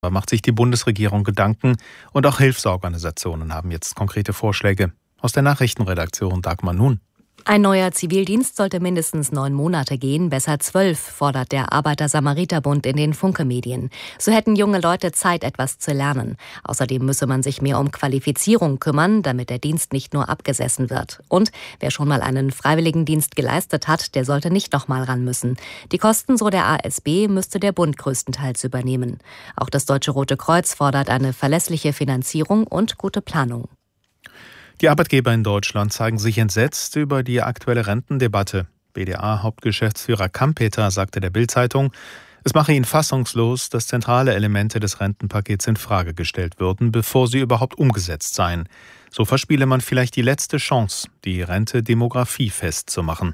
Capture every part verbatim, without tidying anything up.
Da macht sich die Bundesregierung Gedanken und auch Hilfsorganisationen haben jetzt konkrete Vorschläge. Aus der Nachrichtenredaktion Dagmar Nun. Ein neuer Zivildienst sollte mindestens neun Monate gehen, besser zwölf, fordert der Arbeiter-Samariter-Bund in den Funke-Medien. So hätten junge Leute Zeit, etwas zu lernen. Außerdem müsse man sich mehr um Qualifizierung kümmern, damit der Dienst nicht nur abgesessen wird. Und wer schon mal einen Freiwilligendienst geleistet hat, der sollte nicht noch mal ran müssen. Die Kosten, so der A S B, müsste der Bund größtenteils übernehmen. Auch das Deutsche Rote Kreuz fordert eine verlässliche Finanzierung und gute Planung. Die Arbeitgeber in Deutschland zeigen sich entsetzt über die aktuelle Rentendebatte. B D A-Hauptgeschäftsführer Kampeter sagte der Bild-Zeitung, es mache ihn fassungslos, dass zentrale Elemente des Rentenpakets in Frage gestellt würden, bevor sie überhaupt umgesetzt seien. So verspiele man vielleicht die letzte Chance, die Rente demografiefest zu machen.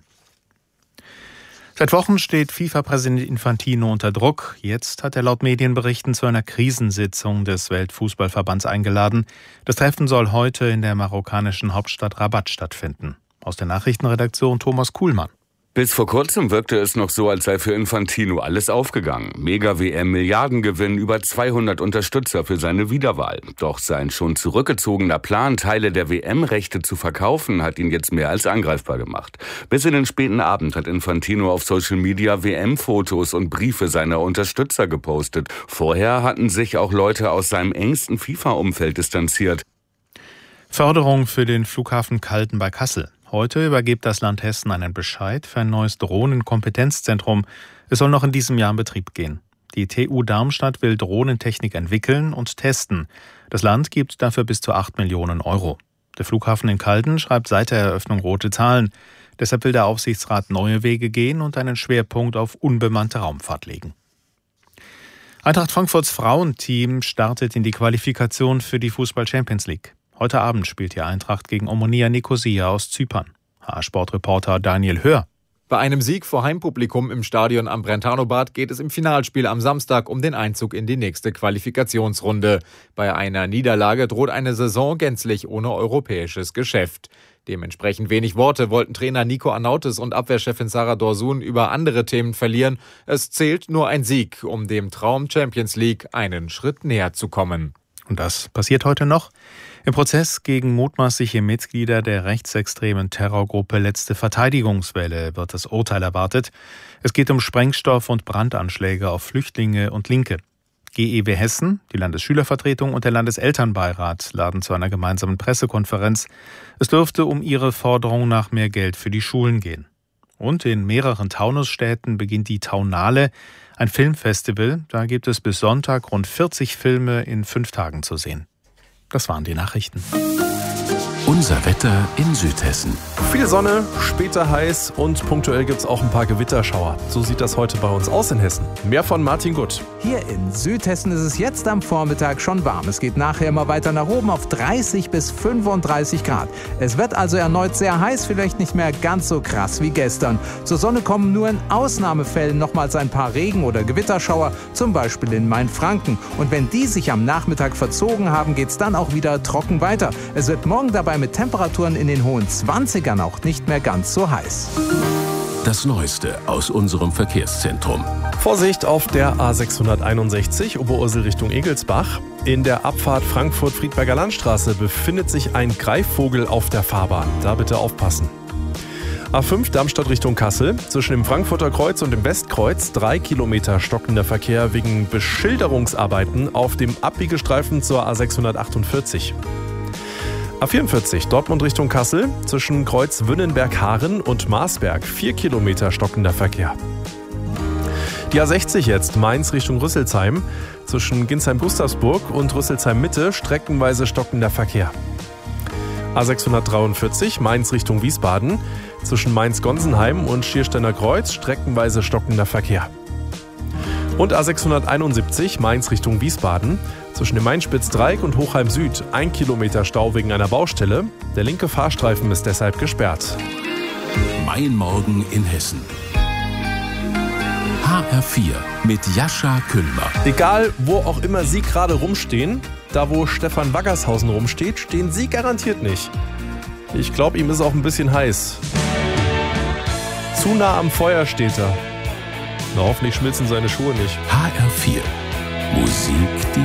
Seit Wochen steht FIFA-Präsident Infantino unter Druck. Jetzt hat er laut Medienberichten zu einer Krisensitzung des Weltfußballverbands eingeladen. Das Treffen soll heute in der marokkanischen Hauptstadt Rabat stattfinden. Aus der Nachrichtenredaktion Thomas Kuhlmann. Bis vor kurzem wirkte es noch so, als sei für Infantino alles aufgegangen. Mega-W M, Milliardengewinn, über zweihundert Unterstützer für seine Wiederwahl. Doch sein schon zurückgezogener Plan, Teile der W M-Rechte zu verkaufen, hat ihn jetzt mehr als angreifbar gemacht. Bis in den späten Abend hat Infantino auf Social Media W M-Fotos und Briefe seiner Unterstützer gepostet. Vorher hatten sich auch Leute aus seinem engsten FIFA-Umfeld distanziert. Förderung für den Flughafen Calden bei Kassel. Heute übergibt das Land Hessen einen Bescheid für ein neues Drohnenkompetenzzentrum. Es soll noch in diesem Jahr in Betrieb gehen. Die T U Darmstadt will Drohnentechnik entwickeln und testen. Das Land gibt dafür bis zu acht Millionen Euro. Der Flughafen in Calden schreibt seit der Eröffnung rote Zahlen. Deshalb will der Aufsichtsrat neue Wege gehen und einen Schwerpunkt auf unbemannte Raumfahrt legen. Eintracht Frankfurts Frauenteam startet in die Qualifikation für die Fußball-Champions League. Heute Abend spielt die Eintracht gegen Omonia Nicosia aus Zypern. H A-Sportreporter Daniel Hör. Bei einem Sieg vor Heimpublikum im Stadion am Brentano-Bad geht es im Finalspiel am Samstag um den Einzug in die nächste Qualifikationsrunde. Bei einer Niederlage droht eine Saison gänzlich ohne europäisches Geschäft. Dementsprechend wenig Worte wollten Trainer Nico Arnautis und Abwehrchefin Sarah Dorsun über andere Themen verlieren. Es zählt nur ein Sieg, um dem Traum Champions League einen Schritt näher zu kommen. Und das passiert heute noch. Im Prozess gegen mutmaßliche Mitglieder der rechtsextremen Terrorgruppe Letzte Verteidigungswelle wird das Urteil erwartet. Es geht um Sprengstoff- und Brandanschläge auf Flüchtlinge und Linke. G E W Hessen, die Landesschülervertretung und der Landeselternbeirat laden zu einer gemeinsamen Pressekonferenz. Es dürfte um ihre Forderung nach mehr Geld für die Schulen gehen. Und in mehreren Taunusstädten beginnt die Taunale, ein Filmfestival. Da gibt es bis Sonntag rund vierzig Filme in fünf Tagen zu sehen. Das waren die Nachrichten. Unser Wetter in Südhessen. Viel Sonne, später heiß und punktuell gibt es auch ein paar Gewitterschauer. So sieht das heute bei uns aus in Hessen. Mehr von Martin Gutt. Hier in Südhessen ist es jetzt am Vormittag schon warm. Es geht nachher immer weiter nach oben auf dreißig bis fünfunddreißig Grad. Es wird also erneut sehr heiß, vielleicht nicht mehr ganz so krass wie gestern. Zur Sonne kommen nur in Ausnahmefällen nochmals ein paar Regen- oder Gewitterschauer, zum Beispiel in Mainfranken. Und wenn die sich am Nachmittag verzogen haben, geht es dann auch wieder trocken weiter. Es wird morgen dabei mit Temperaturen in den hohen zwanzigern auch nicht mehr ganz so heiß. Das Neueste aus unserem Verkehrszentrum. Vorsicht auf der A sechshunderteinundsechzig, Oberursel Richtung Egelsbach. In der Abfahrt Frankfurt-Friedberger Landstraße befindet sich ein Greifvogel auf der Fahrbahn. Da bitte aufpassen. A fünf Darmstadt Richtung Kassel. Zwischen dem Frankfurter Kreuz und dem Westkreuz drei Kilometer stockender Verkehr wegen Beschilderungsarbeiten auf dem Abbiegestreifen zur A sechshundertachtundvierzig. A vierundvierzig Dortmund Richtung Kassel. Zwischen Kreuz Wünnenberg-Haaren und Marsberg vier Kilometer stockender Verkehr. Die A sechzig jetzt Mainz Richtung Rüsselsheim. Zwischen Ginsheim-Gustavsburg und Rüsselsheim-Mitte streckenweise stockender Verkehr. A sechshundertdreiundvierzig Mainz Richtung Wiesbaden. Zwischen Mainz-Gonsenheim und Schiersteiner Kreuz streckenweise stockender Verkehr. Und A sechshunderteinundsiebzig Mainz Richtung Wiesbaden. Zwischen dem Mainspitz-Dreieck und Hochheim Süd ein Kilometer Stau wegen einer Baustelle. Der linke Fahrstreifen ist deshalb gesperrt. Mein Morgen in Hessen. H R vier mit Jascha Küllmer. Egal, wo auch immer Sie gerade rumstehen, da wo Stefan Waggershausen rumsteht, stehen Sie garantiert nicht. Ich glaube, ihm ist auch ein bisschen heiß. Zu nah am Feuer steht er. Na, hoffentlich schmilzen seine Schuhe nicht. H R vier. Musik, die